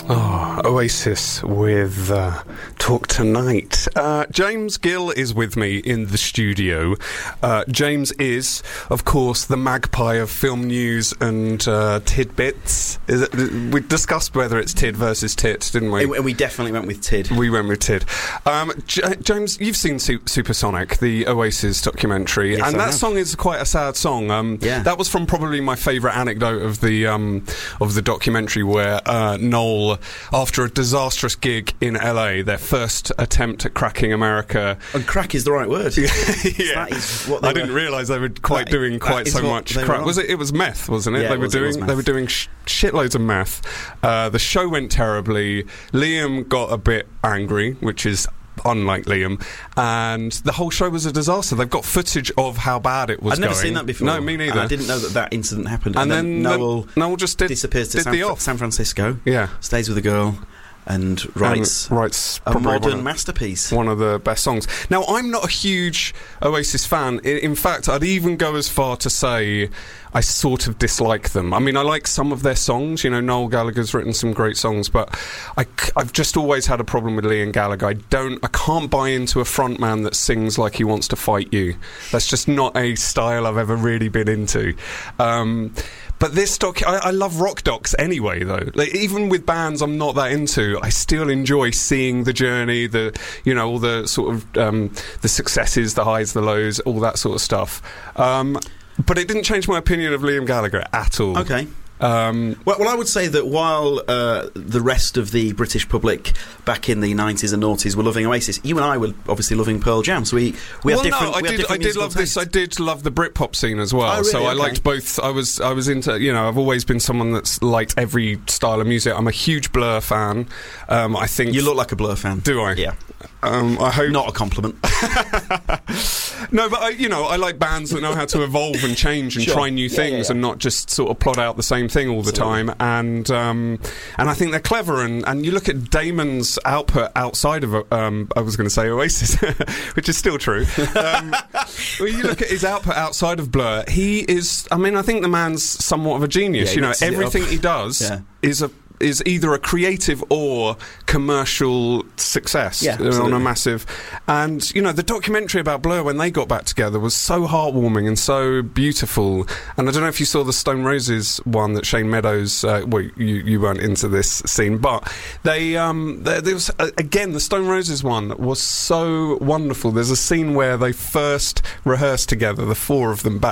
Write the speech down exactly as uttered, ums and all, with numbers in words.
Oh, Oasis with uh, Talk Tonight. Uh, James Gill is with me in the studio. Uh, James is, of course, the magpie of film news and uh, tidbits. Is it, we discussed whether it's tid versus tit, didn't we? We definitely went with tid. We went with tid. Um, J- James, you've seen Su- Supersonic, the Oasis documentary, yes, and I that have. song is quite a sad song. Um, yeah. That was from probably my favourite anecdote of the um, of the documentary, where uh, Noel, after a disastrous gig in L A, their first attempt at cracking America. And crack is the right word. yeah. That is what they I didn't were, realise they were quite that, doing quite so much crack. Was it? It was meth, wasn't it? Yeah, they it were was, it was doing. meth. They were doing sh- shitloads of meth. Uh, the show went terribly. Liam got a bit angry, which is unlike Liam, and the whole show was a disaster. They've got footage of how bad it was I'd never going. seen that before. No, me neither. And I didn't know that that incident happened. And, and then, then Noel, Noel just did, disappears to did San, the off. San Francisco. Yeah, stays with a girl and writes, and writes a modern one of, masterpiece. One of the best songs. Now, I'm not a huge Oasis fan. In, in fact, I'd even go as far to say I sort of dislike them. I mean, I like some of their songs. You know, Noel Gallagher's written some great songs, but I, I've just always had a problem with Liam Gallagher. I don't, I can't buy into a frontman that sings like he wants to fight you. That's just not a style I've ever really been into. Um, But this doc, I, I love rock docs anyway, though. Like, even with bands I'm not that into, I still enjoy seeing the journey, the, you know, all the sort of um, the successes, the highs, the lows, all that sort of stuff. Um, but it didn't change my opinion of Liam Gallagher at all. Okay. Um, well, well, I would say that while uh, the rest of the British public back in the nineties and noughties were loving Oasis, you and I were obviously loving Pearl Jam. So we we well, have different. no, I we have did. different I did love tastes. this. I did love the Britpop scene as well. Oh, really? So I okay. liked both. I was. I was into. You know, I've always been someone that's liked every style of music. I'm a huge Blur fan. Um, I think you look like a Blur fan. Do I? Yeah. Um, I hope not a compliment. No, but I, you know, I like bands that know how to evolve and change and sure. try new yeah, things yeah, yeah. and not just sort of plot out the same thing all the Absolutely. time. And um, and I think they're clever. And, and you look at Damon's output outside of, um, I was going to say Oasis, which is still true. Um, when you look at his output outside of Blur, he is. I mean, I think the man's somewhat of a genius. Yeah, you know, mixes it everything up. he does Yeah. is a. is either a creative or commercial success yeah, uh, on a massive. And you know, the documentary about Blur when they got back together was so heartwarming and so beautiful. And I don't know if you saw the Stone Roses one that Shane Meadows uh, well you, you weren't into this scene, but they um there, there was uh, again the Stone Roses one was so wonderful. There's a scene where they first rehearsed together, the four of them back